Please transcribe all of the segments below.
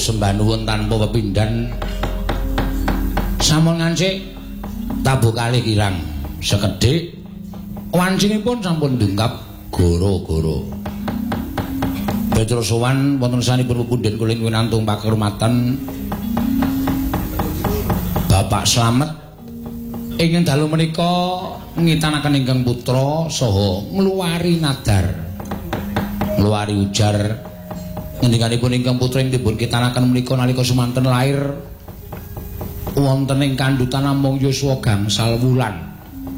sembah nuwun tanpa pepindhan. Sampun ngancik tabuh kalih kirang sekedhik. Wancingipun sampun ndungkap goro-goro. Petrus sowan wonten sanipun pepundhen kula winantung pakurmatan Bapak Slamet ingkang dalu menika ngitanaken ingkang putra saha ngluwari nadar. Ngluwari ujar ngendikanipun ingkang putra ing dipun kitanaken menika nalika semanten lair wonten ing kandhutan namung yuswa gangsal wulan.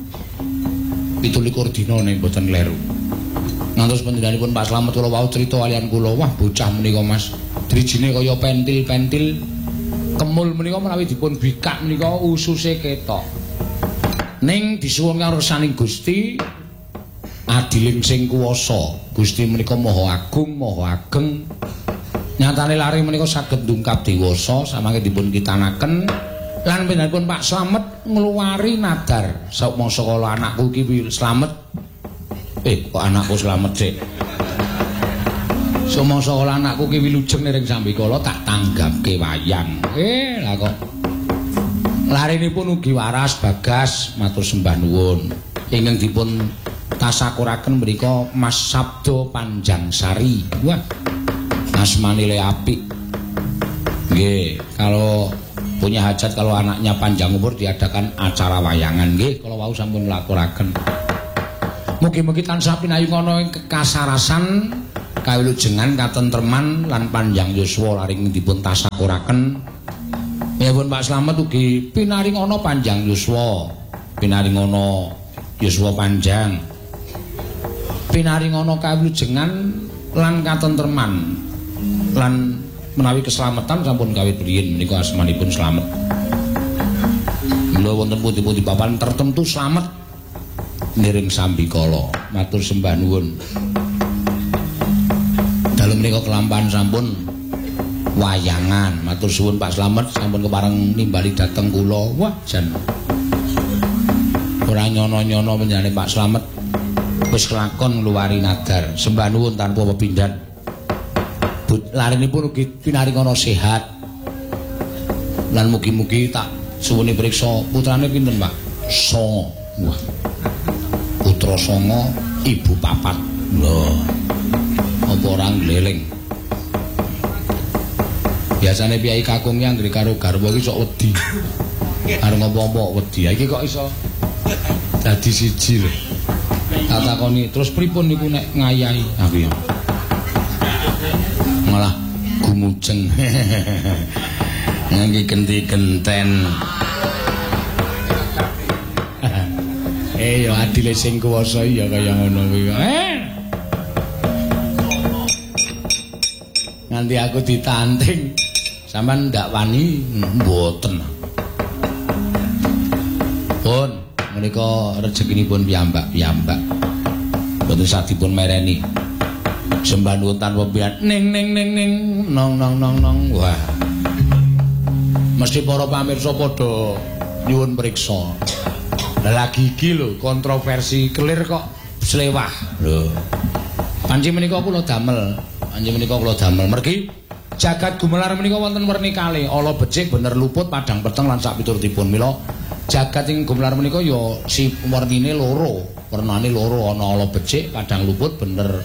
17 dina ning boten kleru. Ngantos panjenenganipun Pak Slamet kula wau crita kaliyan kula, wah bocah menika Mas, drijine kaya pentil-pentil. Kemul menika menawi dipun bikak menika ususe ketok. Ning disuwun ngarsaning Gusti adiling sing kuwasa. Gusti menika Maha Agung, Maha Ageng. Nyatane lare menika saged ndungkap dewasa samangke dipun kitanaken lan panjenenganipun Pak Slamet ngluwari nadar. Samangsa kala anakku iki Slamet. Kok anakku Slamet sik. Samangsa kala anakku ki wilujeng ning sambikala tak tanggapke wayang. Lah kok larenipun ugi waras Bagas matur sembah nuwun. Ingkang dipun tasakuraken mriku Mas Sabdo Panjangsari. Wah. Asmane le apik. Nggih, kalau punya hajat kalau anaknya panjang umur diadakan acara wayangan nggih kala wau sampun nglakuraken. Mugi-mugi tansah pinayung ana ing kekasarasan kawilujengan katentreman lan panjang yuswa laring dipun tasakuraken. Ya pun Pak Slamet ugi pinaring ana panjang yuswa, pinaring ana yuswa panjang. Pinaring ana kawilujengan lan katentreman lan menawi keselamatan sampun kawit riyin menika asmanipun Slamet. Mula wonten pundi-pundi papan tertentu Slamet niring sambikala. Matur sembah nuwun. Dalem menika kelampahan sampun wayangan. Matur suwun Pak Slamet sampun kepareng nimbali dhateng kula. Wah jan ora nyono-nyono panjenengane Pak Slamet wis kelakon ngluwari nadar. Sembah nuwun tanpa pepindhan. Larenipun ugi pinaring ana sehat. Lan mugi-mugi tak suwuni priksa putrane pinten, Pak? Songo. Wah. Putra songo, ibu papat. Lho. Apa ora ngleling? Biasane piyai kakung ki anggere karo garwa ki sok wedi. Karo ngopo-opo wedi. Iki kok iso dadi siji lho. Tak takoni, terus pripun niku nek ngayahi? Aku ya. Malah gumujeng ngangge genti-genten. Ya adile sing kuwasa ya kaya ngono kuwi. Nganti aku ditanting sampean ndak wani mboten. Pun menika rezekinipun piyambak-piyambak. Mboten sadipun mereni. Sembah nuwun tanpa pepindhan ning nong. Wah. Mesti para pamirsa padha nyuwun priksa. Lah lagi iki lho kontroversi kelir kok slewah. Lho. Panci menika kula damel. Mergi jagat gumelar menika wonten werni kalih, ala becik bener luput padang peteng lan sak piturutipun. Mila jagat ing gumelar menika ya si wernine loro. Warnane loro ana ala becik, padang luput bener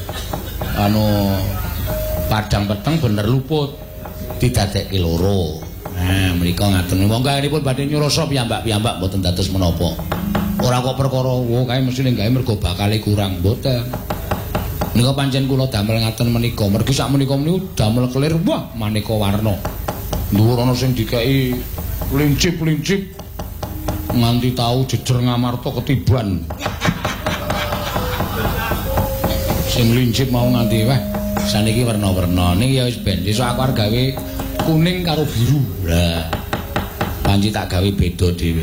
padang peteng bener luput didadekke loro. Nah, menika ngaten. Monggo nipun badhe nyurasa piyambak-piyambak mboten dados menapa. Ora kok perkara kae mesti gawe mergo bakale kurang mboten. Menika pancen kula damel ngaten menika. Mergi sak menika niku damel kelir wah maneka warna. Dhuwur ana sing dikeki lincip-lincip nganti tau jejer ngamarta ketiban. Sing lincip mau nganti wah saniki warna-warna. Niki ya wis ben sesuk aku arep gawe kuning karo biru. Lah. Panci tak gawe beda dhewe.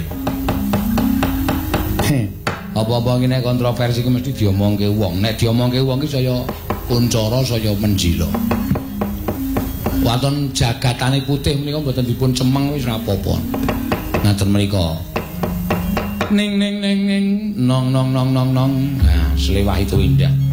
Apa-apa iki nek kontroversi ku mesti diomongke wong. Nek diomongke wong ki saya kuncara saya menjila. Wonten jagatane putih menika mboten dipun cemeng wis ora apa-apa. Ngaten menika. Ning nong. Nah, selewah itu indah.